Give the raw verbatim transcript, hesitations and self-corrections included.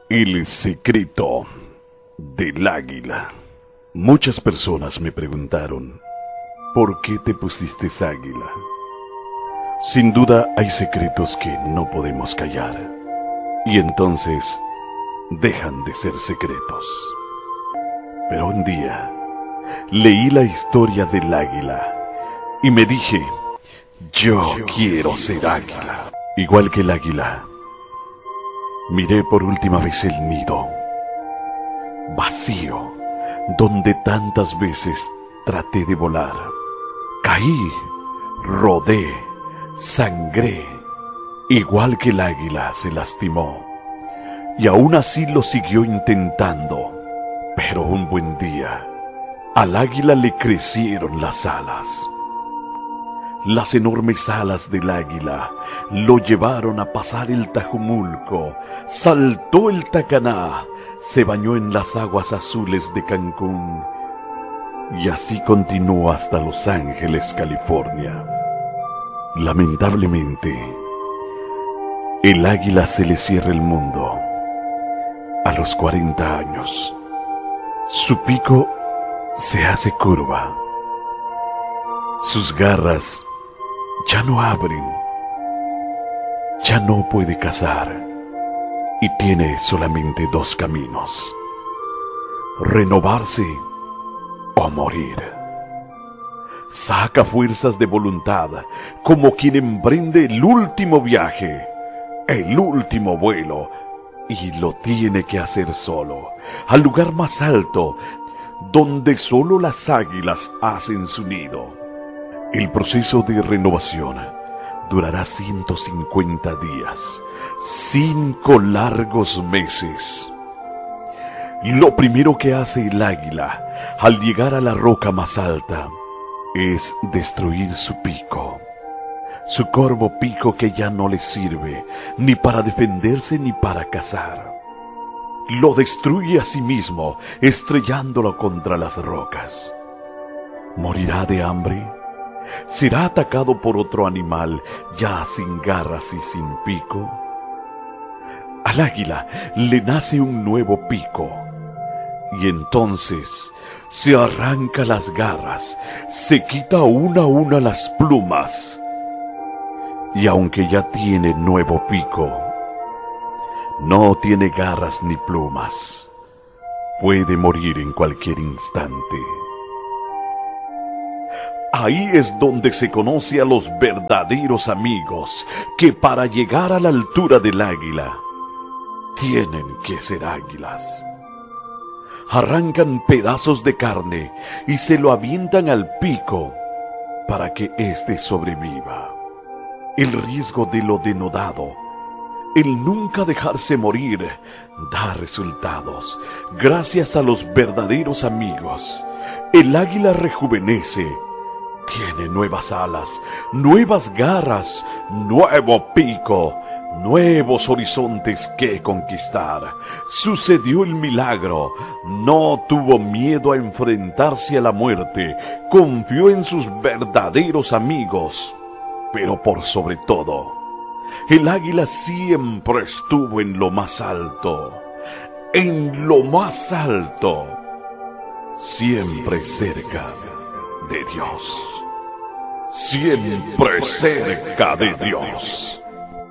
El secreto del águila. Muchas personas me preguntaron, ¿por qué te pusiste águila? Sin duda hay secretos que no podemos callar, y entonces dejan de ser secretos. Pero un día leí la historia del águila y me dije, yo quiero ser águila. Igual que el águila, miré por última vez el nido, vacío, donde tantas veces traté de volar. Caí, rodé, sangré, igual que el águila se lastimó, y aún así lo siguió intentando. Pero un buen día, al águila le crecieron las alas. Las enormes alas del águila lo llevaron a pasar el Tajumulco, saltó el Tacaná, se bañó en las aguas azules de Cancún y así continuó hasta Los Ángeles, California. Lamentablemente, el águila se le cierra el mundo a los cuarenta años. Su pico se hace curva, sus garras ya no abren, ya no puede cazar y tiene solamente dos caminos: renovarse o morir. Saca fuerzas de voluntad como quien emprende el último viaje, el último vuelo, y lo tiene que hacer solo, al lugar más alto, donde solo las águilas hacen su nido. El proceso de renovación durará ciento cincuenta días, cinco largos meses. Lo primero que hace el águila al llegar a la roca más alta es destruir su pico, su corvo pico que ya no le sirve ni para defenderse ni para cazar. Lo destruye a sí mismo, estrellándolo contra las rocas. ¿Morirá de hambre? ¿Será atacado por otro animal ya sin garras y sin pico? Al águila le nace un nuevo pico y entonces se arranca las garras, se quita una a una las plumas y aunque ya tiene nuevo pico, no tiene garras ni plumas, puede morir en cualquier instante. Ahí es donde se conoce a los verdaderos amigos, que para llegar a la altura del águila, tienen que ser águilas. Arrancan pedazos de carne y se lo avientan al pico para que éste sobreviva. El riesgo de lo denodado, el nunca dejarse morir, da resultados. Gracias a los verdaderos amigos, el águila rejuvenece. Tiene nuevas alas, nuevas garras, nuevo pico, nuevos horizontes que conquistar. Sucedió el milagro, no tuvo miedo a enfrentarse a la muerte, confió en sus verdaderos amigos. Pero por sobre todo, el águila siempre estuvo en lo más alto, en lo más alto, siempre cerca de Dios. Siempre cerca de Dios.